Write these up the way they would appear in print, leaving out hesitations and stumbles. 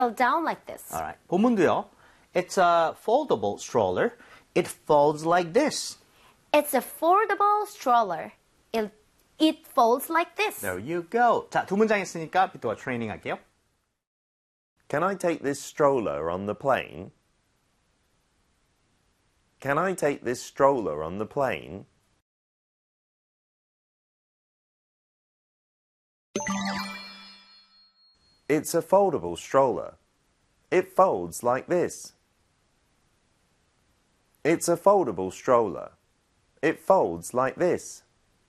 down like this. Alright. 본문도요. It's a foldable stroller. It folds like this. It's a foldable stroller. It folds like this. There you go. 자, 두 문장 했으니까 비토가 트레이닝 할게요. Can I take this stroller on the plane? Can I take this stroller on the plane? It's a foldable stroller. It folds like this. It's a foldable stroller. It folds like this.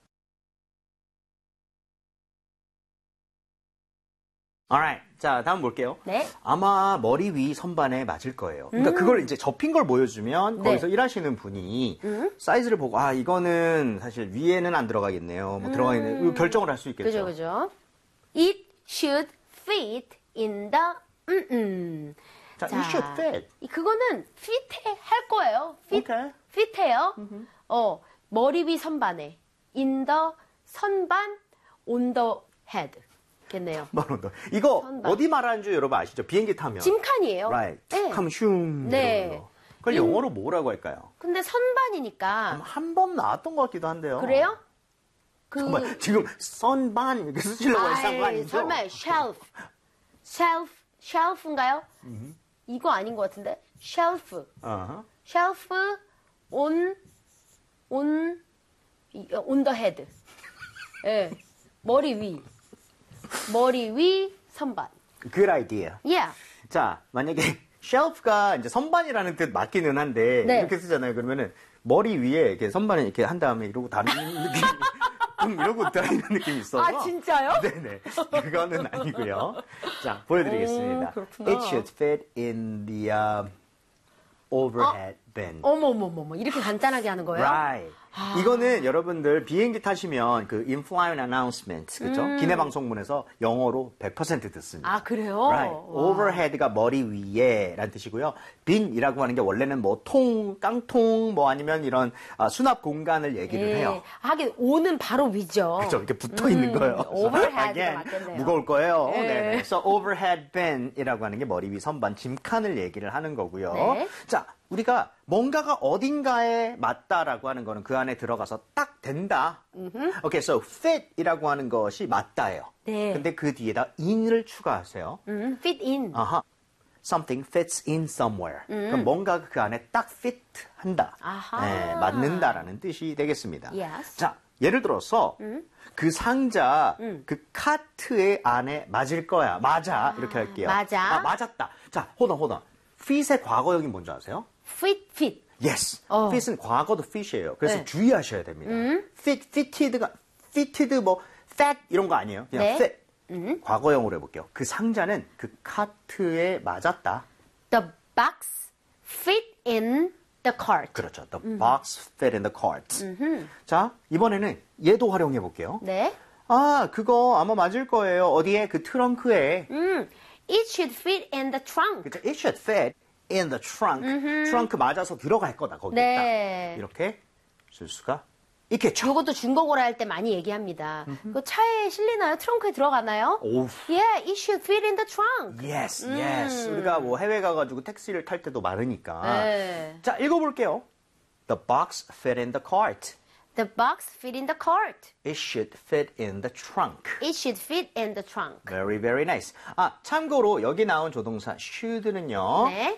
Alright. 자, 다음 볼게요. 네. 아마 머리 위 선반에 맞을 거예요. 그러니까 그걸 이제 접힌 걸 보여주면 네. 거기서 일하시는 분이 사이즈를 보고 아, 이거는 사실 위에는 안 들어가겠네요. 뭐 들어가겠네요. 이거 결정을 할 수 있겠죠. 그죠. It should fit in the 자, it should fit. 그거는 fit 할 거예요. Okay. fit해요. 머리 위 선반에 in the 선반 on the head. 겠네요. 이거 선반. 어디 말하는 줄 여러분 아시죠? 비행기 타면. 짐칸이에요. Right. 네. 하면 슝. 네. 이런 거. 그걸 영어로 뭐라고 할까요? 근데 선반이니까 한 번 나왔던 것 같기도 한데요. 그래요? 정말 지금 선반 이렇게 쓰시려고 했던 거 아니죠? 설마 shelf인가요? 이거 아닌 것 같은데 shelf on the head. 예, 머리 위 선반. Good idea. Yeah. 자, 만약에 shelf가 이제 선반이라는 뜻 맞기는 한데 네. 이렇게 쓰잖아요. 그러면은 머리 위에 이렇게 선반을 이렇게 한 다음에 이러고 다니는 느낌, 이러고 다니는 느낌이 있어서. 아, 진짜요? 네네. 그거는 아니고요. 자, 보여드리겠습니다. 그렇구나. It should fit in the overhead bin. 어머머머머 이렇게 간단하게 하는 거예요? Right. 이거는 여러분들 비행기 타시면 그 in-flight announcement, 그죠? 기내 방송문에서 영어로 100% 듣습니다. 아, 그래요? Right. 와. overhead가 머리 위에 라는 뜻이고요. bin이라고 하는 게 원래는 뭐 깡통, 뭐 아니면 이런 수납 공간을 얘기를 해요. 하긴 오는 바로 위죠. 그렇죠. 이렇게 붙어 있는 거예요. overhead가 Again, 맞겠네요. 무거울 거예요. 네. 네. 그래서 overhead bin이라고 하는 게 머리 위 선반, 짐칸을 얘기를 하는 거고요. 네. 자, 우리가 뭔가가 어딘가에 맞다라고 하는 거는 그 안에 들어가서 딱 된다. Okay, so fit이라고 하는 것이 맞다예요. 네. 근데 그 뒤에다 in을 추가하세요. fit in. 아하. Something fits in somewhere. 그럼 뭔가 그 안에 딱 fit 한다. 아하. 네, 맞는다라는 뜻이 되겠습니다. Yes. 자, 예를 들어서 그 상자, 그 카트의 안에 맞을 거야. 맞아. 이렇게 할게요. 맞아. 아, 맞았다. 자, hold on. fit의 과거형이 뭔지 아세요? fit. Yes. fit은 과거도 fit이에요. 그래서 네. 주의하셔야 됩니다. fitted 뭐 fat 이런 거 아니에요. 그냥 네. fit. 과거형으로 해볼게요. 그 상자는 그 카트에 맞았다. The box fit in the cart. 그렇죠. The box fit in the cart. 자, 이번에는 얘도 활용해 볼게요. 네. 아, 그거 아마 맞을 거예요. 어디에? 그 트렁크에. It should fit in the trunk. 그렇죠. It should fit in the trunk. 트렁크 맞아서 들어갈 거다. 거기에 네. 딱. 이렇게 쓸 수가 있겠죠. 이것도 중국어로 할 때 많이 얘기합니다. 그 차에 실리나요? 트렁크에 들어가나요? 오우. Yeah, it should fit in the trunk. Yes, yes. 우리가 뭐 해외 가가지고 택시를 탈 때도 많으니까. 네. 자, 읽어볼게요. The box fit in the cart. The box fit in the cart. It should fit in the trunk. It should fit in the trunk. Very, very nice. 아, 참고로 여기 나온 조동사 should는요. 네.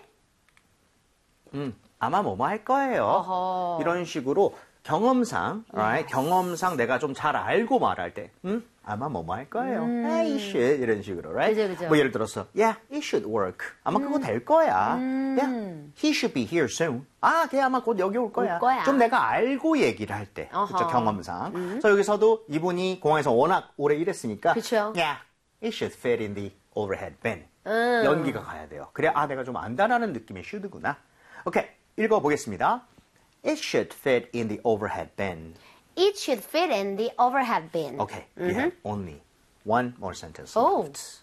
아마 뭐뭐 할 거예요. 어허. 이런 식으로 경험상, right? 경험상 내가 좀 잘 알고 말할 때, 아마 뭐뭐 할 거예요. It should 이런 식으로, right? 그죠. 뭐 예를 들어서, yeah, it should work. 아마 그거 될 거야. Yeah, he should be here soon. 아, 걔 아마 곧 여기 올 거야. 거야. 좀 내가 알고 얘기를 할 때, 어허. 그렇죠? 경험상. 그래서 여기서도 이분이 공항에서 워낙 오래 일했으니까, 그쵸. yeah, it should fit in the overhead bin. 연기가 가야 돼요. 그래, 아, 내가 좀 안다라는 느낌의 should구나. 오케이, 읽어보겠습니다. It should fit in the overhead bin. It should fit in the overhead bin. Okay, we have only one more sentence Oh. left.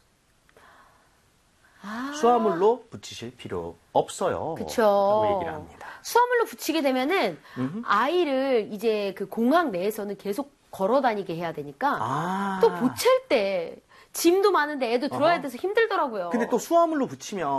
수화물로 붙이실 필요 없어요. 그쵸. 라고 얘기를 합니다. 수화물로 붙이게 되면은 아이를 이제 그 공항 내에서는 계속 걸어 다니게 해야 되니까 아. 또 보챌 때 짐도 많은데 애도 들어야 돼서 힘들더라고요. 근데 또 수화물로 붙이면